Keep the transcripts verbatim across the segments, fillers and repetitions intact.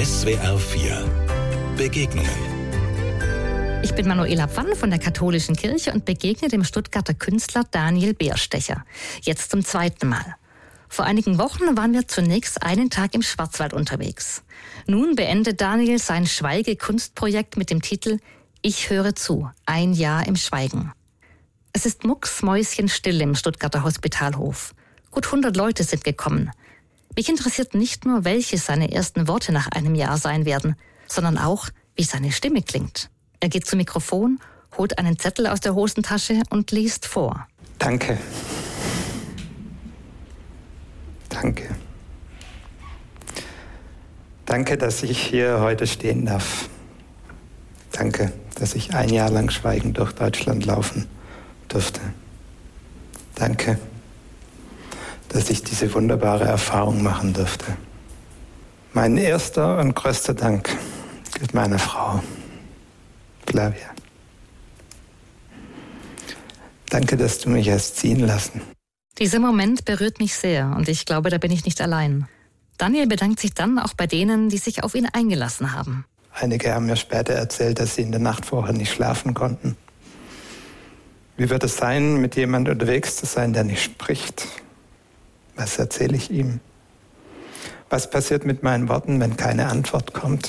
S W R vier Begegnungen. Ich bin Manuela Pfann von der Katholischen Kirche und begegne dem Stuttgarter Künstler Daniel Beerstecher. Jetzt zum zweiten Mal. Vor einigen Wochen waren wir zunächst einen Tag im Schwarzwald unterwegs. Nun beendet Daniel sein Schweigekunstprojekt mit dem Titel Ich höre zu, ein Jahr im Schweigen. Es ist mucksmäuschenstill im Stuttgarter Hospitalhof. Gut hundert Leute sind gekommen. Mich interessiert nicht nur, welche seine ersten Worte nach einem Jahr sein werden, sondern auch, wie seine Stimme klingt. Er geht zum Mikrofon, holt einen Zettel aus der Hosentasche und liest vor. Danke. Danke. Danke, dass ich hier heute stehen darf. Danke, dass ich ein Jahr lang schweigend durch Deutschland laufen durfte. Danke, dass ich diese wunderbare Erfahrung machen durfte. Mein erster und größter Dank gilt meiner Frau, Flavia. Danke, dass du mich hast ziehen lassen. Dieser Moment berührt mich sehr und ich glaube, da bin ich nicht allein. Daniel bedankt sich dann auch bei denen, die sich auf ihn eingelassen haben. Einige haben mir später erzählt, dass sie in der Nacht vorher nicht schlafen konnten. Wie wird es sein, mit jemandem unterwegs zu sein, der nicht spricht? Was erzähle ich ihm? Was passiert mit meinen Worten, wenn keine Antwort kommt?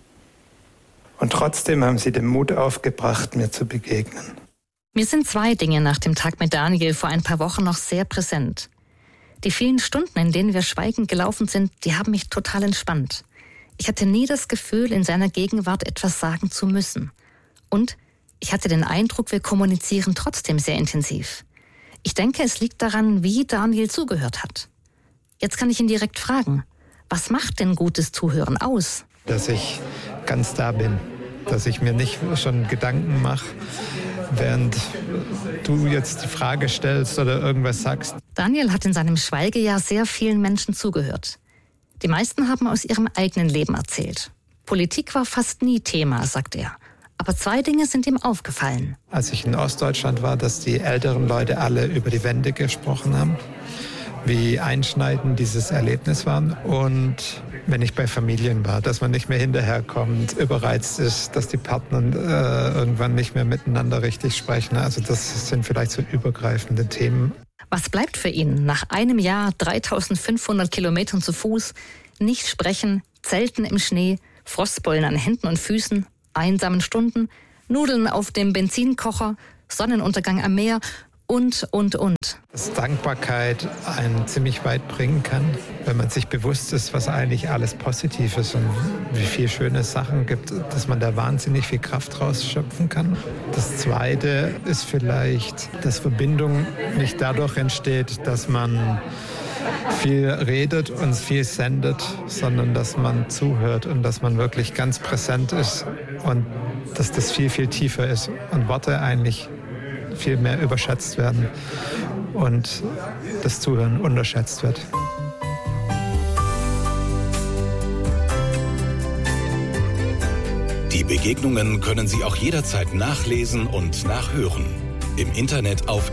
Und trotzdem haben sie den Mut aufgebracht, mir zu begegnen. Mir sind zwei Dinge nach dem Tag mit Daniel vor ein paar Wochen noch sehr präsent. Die vielen Stunden, in denen wir schweigend gelaufen sind, die haben mich total entspannt. Ich hatte nie das Gefühl, in seiner Gegenwart etwas sagen zu müssen. Und ich hatte den Eindruck, wir kommunizieren trotzdem sehr intensiv. Ich denke, es liegt daran, wie Daniel zugehört hat. Jetzt kann ich ihn direkt fragen, was macht denn gutes Zuhören aus? Dass ich ganz da bin, dass ich mir nicht schon Gedanken mache, während du jetzt die Frage stellst oder irgendwas sagst. Daniel hat in seinem Schweigejahr sehr vielen Menschen zugehört. Die meisten haben aus ihrem eigenen Leben erzählt. Politik war fast nie Thema, sagt er. Aber zwei Dinge sind ihm aufgefallen. Als ich in Ostdeutschland war, dass die älteren Leute alle über die Wende gesprochen haben, wie einschneidend dieses Erlebnis war. Und wenn ich bei Familien war, dass man nicht mehr hinterherkommt, überreizt ist, dass die Partner äh, irgendwann nicht mehr miteinander richtig sprechen. Also das sind vielleicht so übergreifende Themen. Was bleibt für ihn nach einem Jahr, dreitausendfünfhundert Kilometern zu Fuß, nicht sprechen, Zelten im Schnee, Frostbeulen an Händen und Füßen, einsamen Stunden, Nudeln auf dem Benzinkocher, Sonnenuntergang am Meer und, und, und. Dass Dankbarkeit einen ziemlich weit bringen kann, wenn man sich bewusst ist, was eigentlich alles positiv ist und wie viele schöne Sachen gibt, dass man da wahnsinnig viel Kraft rausschöpfen kann. Das Zweite ist vielleicht, dass Verbindung nicht dadurch entsteht, dass man viel redet und viel sendet, sondern dass man zuhört und dass man wirklich ganz präsent ist und dass das viel, viel tiefer ist und Worte eigentlich viel mehr überschätzt werden und das Zuhören unterschätzt wird. Die Begegnungen können Sie auch jederzeit nachlesen und nachhören. Im Internet auf